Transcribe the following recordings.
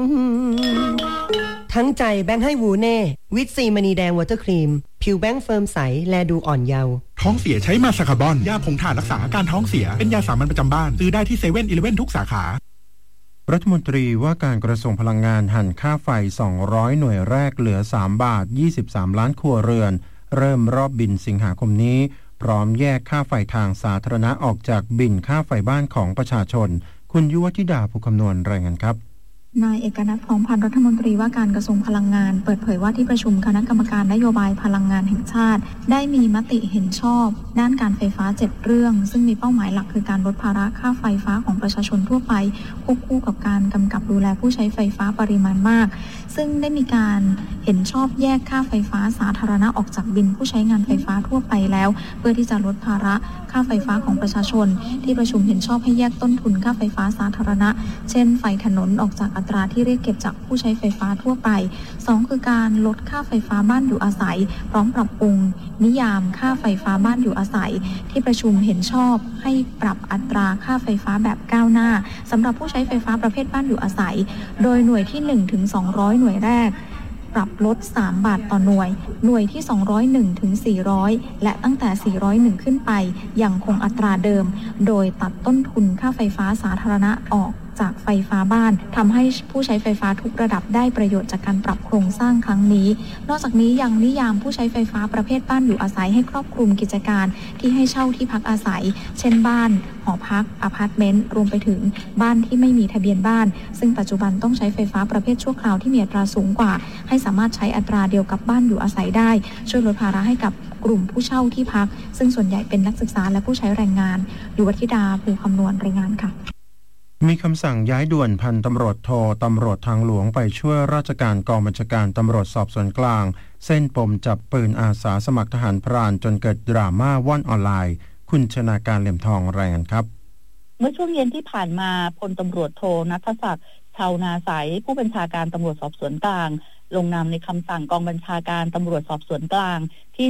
ทั้งใจแบงค์ให้วูเน่วิตซีมณีแดงวอเตอร์ครีมผิวแบงค์เฟิร์มใสแลดูอ่อนเยาว์ท้องเสียใช้มาสคาร์บอนยาผงถ่านรักษาอาการท้องเสียเป็นยาสามัญประจำบ้านซื้อได้ที่7-11ทุกสาขารัฐมนตรีว่าการกระทรวงพลังงานหั่นค่าไฟ200หน่วยแรกเหลือ3 บาท23ล้านครัวเรือนเริ่มรอบบินสิงหาคมนี้พร้อมแยกค่าไฟทางสาธารณะออกจากบินค่าไฟบ้านของประชาชนคุณยุวธิดาผู้คำนวณรายงานครับนายเอกนัท พองพันธ์รัฐมนตรีว่าการกระทรวงพลังงานเปิดเผยว่าที่ประชุมคณะกรรมการนโยบายพลังงานแห่งชาติได้มีมติเห็นชอบด้านการไฟฟ้า7เรื่องซึ่งมีเป้าหมายหลักคือการลดภาระค่าไฟฟ้าของประชาชนทั่วไปควบคู่กับการกำกับดูแลผู้ใช้ไฟฟ้าปริมาณมากซึ่งได้มีการเห็นชอบแยกค่าไฟฟ้าสาธารณะออกจากบิลผู้ใช้งานไฟฟ้าทั่วไปแล้วเพื่อที่จะลดภาระค่าไฟฟ้าของประชาชนที่ประชุมเห็นชอบให้แยกต้นทุนค่าไฟฟ้าสาธารณะเช่นไฟถนนออกจากอัตราที่เรียกเก็บจากผู้ใช้ไฟฟ้าทั่วไป2คือการลดค่าไฟฟ้าบ้านอยู่อาศัยพร้อมปรับปรุงนิยามค่าไฟฟ้าบ้านอยู่อาศัยที่ประชุมเห็นชอบให้ปรับอัตราค่าไฟฟ้าแบบก้าวหน้าสำหรับผู้ใช้ไฟฟ้าประเภทบ้านอยู่อาศัยโดยหน่วยที่1ถึง200หน่วยแรกปรับลด3 บาทต่อหน่วยที่201ถึง400และตั้งแต่401ขึ้นไปยังคงอัตราเดิมโดยตัดต้นทุนค่าไฟฟ้าสาธารณะออกจากไฟฟ้าบ้านทำให้ผู้ใช้ไฟฟ้าทุกระดับได้ประโยชน์จากการปรับโครงสร้างครั้งนี้นอกจากนี้ยังนิยามผู้ใช้ไฟฟ้าประเภทบ้านอยู่อาศัยให้ครอบคลุมกิจการที่ให้เช่าที่พักอาศัยเช่นบ้านหอพักอพาร์ตเมนต์รวมไปถึงบ้านที่ไม่มีทะเบียนบ้านซึ่งปัจจุบันต้องใช้ไฟฟ้าประเภทชั่วคราวที่มีอัตราสูงกว่าให้สามารถใช้อัตราเดียวกับบ้านอยู่อาศัยได้ช่วยลดภาระให้กับกลุ่มผู้เช่าที่พักซึ่งส่วนใหญ่เป็นนักศึกษาและผู้ใช้แรงงานยุวธิดาภูคำนวณรายงานค่ะมีคำสั่งย้ายด่วนพันตำรวจโทตำรวจทางหลวงไปช่วยราชการกองบัญชาการตำรวจสอบสวนกลางเส้นปมจับปืนอาสาสมัครทหารพรานจนเกิดดราม่าว่อนออนไลน์คุณชนาการเหลี่ยมทองรายงานครับเมื่อช่วงเย็นที่ผ่านมาพลตำรวจโทณัฐศักดิ์ชาวนาใสผู้บัญชาการตำรวจสอบสวนกลางลงนามในคำสั่งกองบัญชาการตำรวจสอบสวนกลางที่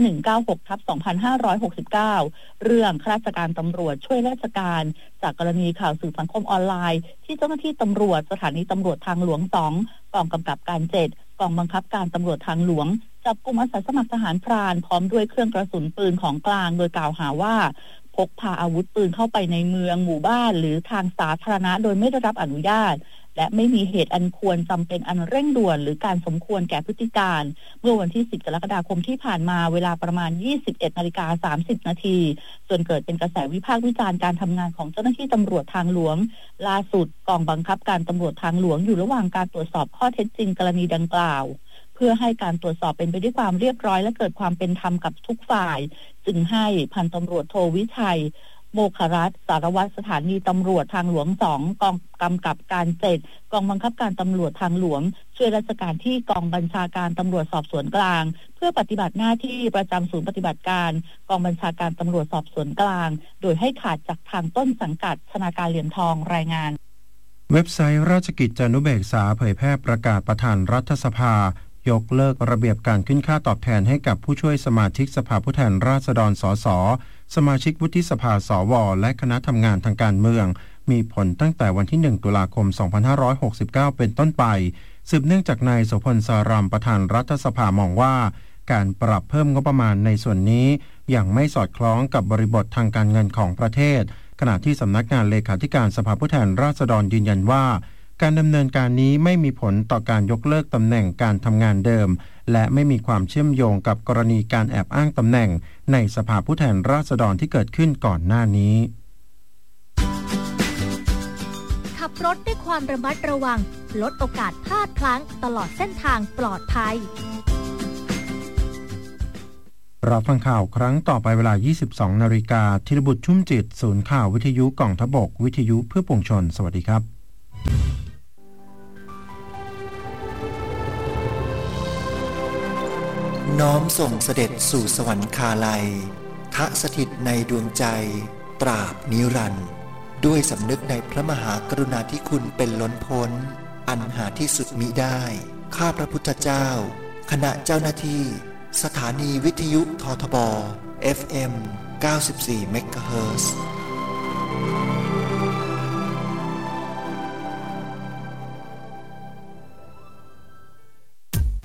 196/2569เรื่องข้าราชการตำรวจช่วยราชการจากกรณีข่าวสื่อสังคมออนไลน์ที่เจ้าหน้าที่ตำรวจสถานีตำรวจทางหลวง2กองกำกับการ7กองบังคับการตำรวจทางหลวงจับกุมอาสาสมัครทหารพรานพร้อมด้วยเครื่องกระสุนปืนของกลางโดยกล่าวหาว่าพกพาอาวุธปืนเข้าไปในเมืองหมู่บ้านหรือทางสาธารณะโดยไม่ได้รับอนุญาตและไม่มีเหตุอันควรจำเป็นอันเร่งด่วนหรือการสมควรแก่พฤติการเมื่อวันที่10 กรกฎาคมที่ผ่านมาเวลาประมาณ 21:30 นาทีจนเกิดเป็นกระแสวิพากษ์วิจารณ์การทำงานของเจ้าหน้าที่ตำรวจทางหลวงล่าสุดกองบังคับการตำรวจทางหลวงอยู่ระหว่างการตรวจสอบข้อเท็จจริงกรณีดังกล่าวเพื่อให้การตรวจสอบเป็นไปด้วยความเรียบร้อยและเกิดความเป็นธรรมกับทุกฝ่ายจึงให้พันตำรวจโทวิชัยโมครัตน์สารวัตรสถานีตำรวจทางหลวง2กองกำกับการ7กองบังคับการตำรวจทางหลวงช่วยราชการที่กองบัญชาการตำรวจสอบสวนกลางเพื่อปฏิบัติหน้าที่ประจำศูนย์ปฏิบัติการกองบัญชาการตำรวจสอบสวนกลางโดยให้ขาดจากทางต้นสังกัดชนาการเหลี่ยมทองรายงานเว็บไซต์ราชกิจจานุเบกษาเผยแพร่ประกาศประธานรัฐสภายกเลิกระเบียบการขึ้นค่าตอบแทนให้กับผู้ช่วยสมาชิกสภาผู้แทนราษฎรสสสมาชิกวุฒิสภาสวและคณะทำงานทางการเมืองมีผลตั้งแต่วันที่1 ตุลาคม 2569 เป็นต้นไปสืบเนื่องจากนายโสพลสารามประธานรัฐสภามองว่าการปรับเพิ่มงบประมาณในส่วนนี้ยังไม่สอดคล้องกับบริบททางการเงินของประเทศขณะที่สำนักงานเลขาธิการสภาผู้แทนราษฎรยืนยันว่าการดำเนินการนี้ไม่มีผลต่อการยกเลิกตำแหน่งการทำงานเดิมและไม่มีความเชื่อมโยงกับกรณีการแอบอ้างตำแหน่งในสภาผู้แทนราษฎรที่เกิดขึ้นก่อนหน้านี้ขับรถด้วยความระมัดระวังลดโอกาสพลาดพลั้งตลอดเส้นทางปลอดภัยรับฟังข่าวครั้งต่อไปเวลา 22:00 น.ธีรบุตรชุ่มจิตศูนย์ข่าววิทยุกองทัพบกวิทยุเพื่อปวงชนสวัสดีครับน้อมส่งเสด็จสู่สวรรคาลัยทะสถิตในดวงใจตราบนิรันดร์ด้วยสำนึกในพระมหากรุณาธิคุณเป็นล้นพ้นอันหาที่สุดมิได้ข้าพระพุทธเจ้าคณะเจ้าหน้าที่สถานีวิทยุททบ FM 94 เมกะเฮิรตซ์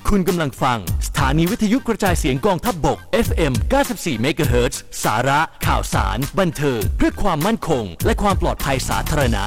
คุณกำลังฟังสถานีวิทยุกระจายเสียงกองทัพบก FM 94 MHz สาระข่าวสารบันเทิงเพื่อความมั่นคงและความปลอดภัยสาธารณะ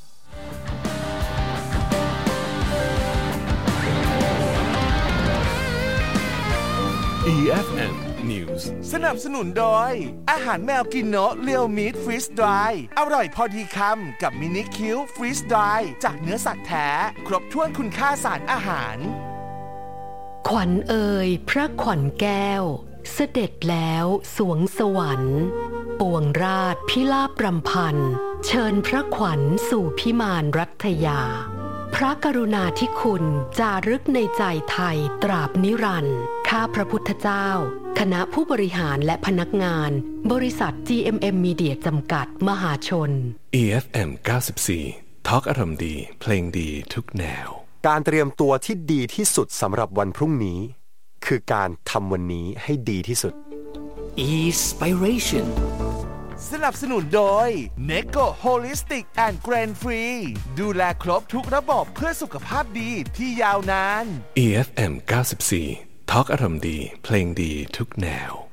EFM News สนับสนุนโดยอาหารแมวกินโนะเรียวมีทฟรีสดรายอร่อยพอดีคำกับมินิคิวฟรีสดรายจากเนื้อสัตว์แท้ครบถ้วนคุณค่าสารอาหารขวัญเอ่ยพระขวัญแก้วเสด็จแล้วสวงสวรรค์ปวงราชพิลาภรำพันเชิญพระขวัญสู่พิมานรัตยาพระกรุณาธิคุณจารึกในใจไทยตราบนิรันดร์ข้าพระพุทธเจ้าคณะผู้บริหารและพนักงานบริษัท GMM Media จำกัดมหาชน EFM 94 ทอล์กอารมณ์ดีเพลงดีทุกแนวการเตรียมตัวที่ดีที่สุดสำหรับวันพรุ่งนี้คือการทำวันนี้ให้ดีที่สุด Inspiration สนับสนุนโดย Neko Holistic and Grain Free ดูแลครบทุกระบบเพื่อสุขภาพดีที่ยาวนาน EFM 94 ทอล์กอารมณ์ดีเพลงดีทุกแนว